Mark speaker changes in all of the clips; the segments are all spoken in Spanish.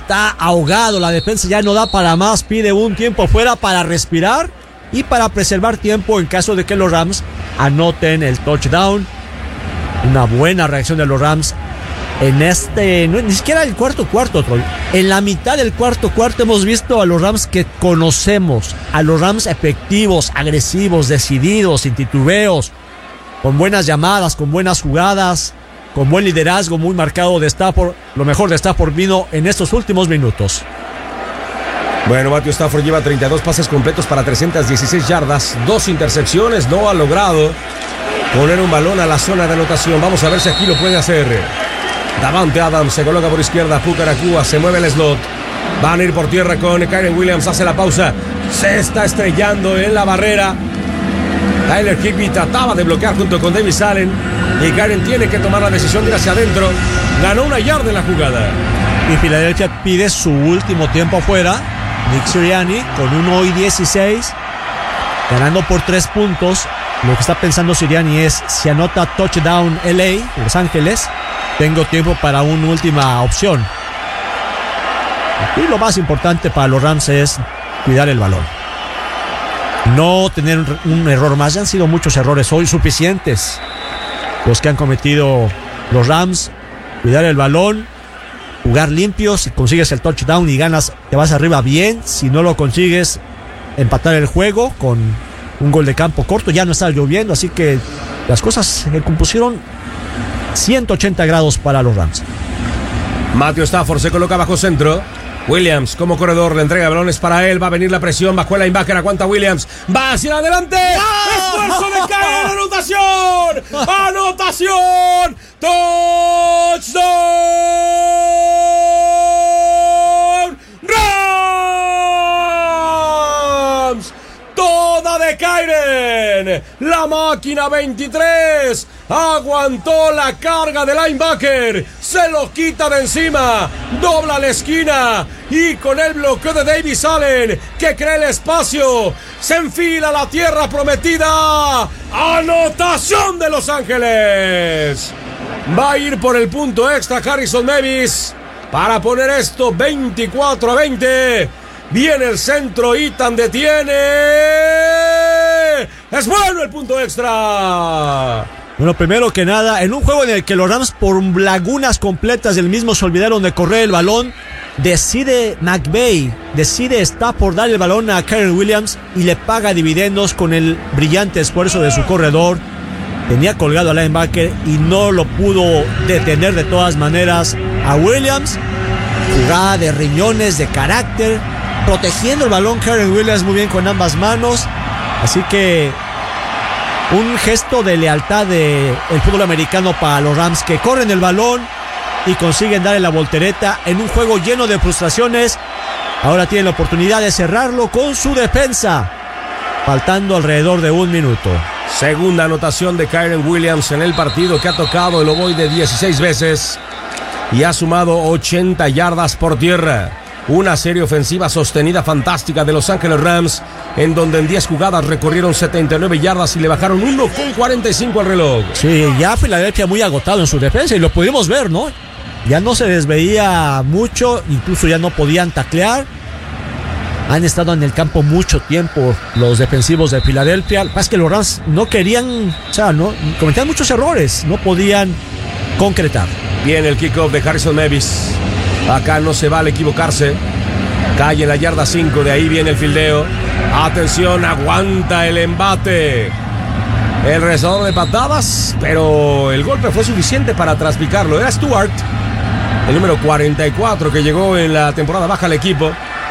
Speaker 1: está ahogado, la defensa ya no da para más, pide un tiempo fuera para respirar y para preservar tiempo en caso de que los Rams anoten el touchdown. Una buena reacción de los Rams en ni siquiera el cuarto, Troy. En la mitad del cuarto hemos visto a los Rams que conocemos, a los Rams efectivos, agresivos, decididos, sin titubeos, con buenas llamadas, con buenas jugadas, con buen liderazgo muy marcado de Stafford. Lo mejor de Stafford vino en estos últimos minutos.
Speaker 2: Bueno, Matthew Stafford lleva 32 pases completos para 316 yardas, 2 intercepciones, no ha logrado poner un balón a la zona de anotación. Vamos a ver si aquí lo puede hacer. Davante Adams se coloca por izquierda, Puka Nacua se mueve el slot. Van a ir por tierra con Kyren Williams, hace la pausa. Se está estrellando en la barrera. Tyler Higbee trataba de bloquear junto con Davis Allen y Kyren tiene que tomar la decisión de ir hacia adentro. Ganó 1 yarda en la jugada.
Speaker 1: Y Filadelfia pide su último tiempo afuera. Nick Sirianni con 1-16, ganando por 3 puntos. Lo que está pensando Sirianni es: si anota touchdown LA, Los Ángeles, tengo tiempo para una última opción. Y lo más importante para los Rams es cuidar el balón, no tener un error más. Ya han sido muchos errores hoy, suficientes los que han cometido los Rams. Cuidar el balón, jugar limpio. Si consigues el touchdown y ganas, te vas arriba bien. Si no lo consigues, empatar el juego con un gol de campo corto. Ya no está lloviendo, así que las cosas se compusieron 180 grados para los Rams.
Speaker 2: Matthew Stafford se coloca bajo centro. Williams como corredor, le entrega balones para él. Va a venir la presión bajo el linebacker. Aguanta Williams. Va hacia adelante. Esfuerzo de caer. Anotación. Anotación. Touchdown. Rams. Toda de Kyren. La máquina 23 aguantó la carga del linebacker, se lo quita de encima, dobla la esquina y con el bloqueo de Davis Allen, que crea el espacio, se enfila a la tierra prometida. Anotación de Los Ángeles. Va a ir por el punto extra Harrison Mevis para poner esto 24-20. Viene el centro, Ethan detiene. Es bueno el punto extra.
Speaker 1: Bueno, primero que nada, en un juego en el que los Rams por lagunas completas del mismo se olvidaron de correr el balón, decide Stafford dar el balón a Kyren Williams y le paga dividendos con el brillante esfuerzo de su corredor. Tenía colgado al linebacker y no lo pudo detener de todas maneras a Williams. Jugada de riñones, de carácter, protegiendo el balón Kyren Williams muy bien con ambas manos. Así que un gesto de lealtad del fútbol americano para los Rams, que corren el balón y consiguen darle la voltereta en un juego lleno de frustraciones. Ahora tienen la oportunidad de cerrarlo con su defensa, faltando alrededor de 1 minuto.
Speaker 2: Segunda anotación de Kyren Williams en el partido, que ha tocado el ovoide 16 veces y ha sumado 80 yardas por tierra. Una serie ofensiva sostenida fantástica de Los Ángeles Rams, en donde en 10 jugadas recorrieron 79 yardas y le bajaron 1:45 al reloj.
Speaker 1: Sí, ya Filadelfia muy agotado en su defensa y lo pudimos ver, ¿no? Ya no se les veía mucho, incluso ya no podían taclear. Han estado en el campo mucho tiempo los defensivos de Filadelfia. Lo que pasa es que los Rams no querían, no cometían muchos errores, no podían concretar.
Speaker 2: Viene el kickoff de Harrison Mevis. Acá no se vale equivocarse. Cae en la yarda 5, de ahí viene el fildeo. Atención, aguanta el embate el regresador de patadas, pero el golpe fue suficiente para traspicarlo. Era Stewart, el número 44, que llegó en la temporada baja al equipo.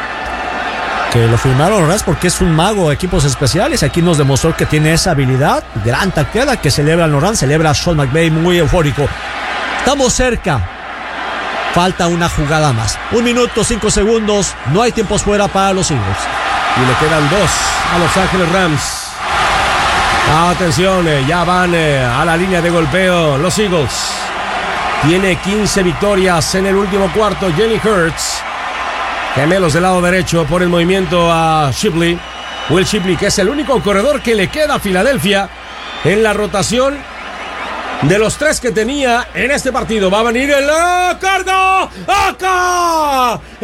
Speaker 1: Que lo firmaron los Rams porque es un mago de equipos especiales. Aquí nos demostró que tiene esa habilidad. Gran tacleada que celebran los Rams. Celebra a Sean McVay muy eufórico. Estamos cerca. Falta una jugada más. 1 minuto, 5 segundos. No hay tiempos fuera para los Eagles.
Speaker 2: Y le quedan 2 a Los Ángeles Rams. Atención, ya van a la línea de golpeo los Eagles. Tiene 15 victorias en el último cuarto Jalen Hurts. Gemelos del lado derecho por el movimiento a Shipley. Will Shipley, que es el único corredor que le queda a Filadelfia en la rotación de los 3 que tenía en este partido. Va a venir el carga acá.